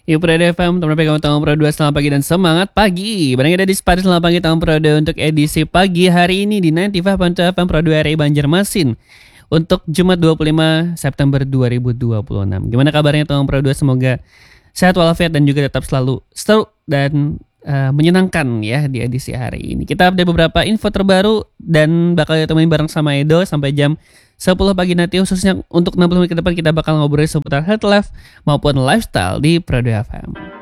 Yuk Prode FM, teman pegang tahun Pro 2, selamat pagi dan semangat pagi. Barang ada di Spari, selamat pagi tahun Pro 2 untuk edisi pagi hari ini di 95.2 FM Pro 2 RI Banjarmasin. Untuk Jumat 25 September 2026. Gimana kabarnya tahun Pro 2? Semoga sehat walafiat dan juga tetap selalu seru dan menyenangkan ya di edisi hari ini. Kita update beberapa info terbaru dan bakal ditemenin bareng sama Edo sampai jam 10 pagi nanti, khususnya untuk 60 menit ke depan kita bakal ngobrol seputar health life maupun lifestyle di Pro 2 FM.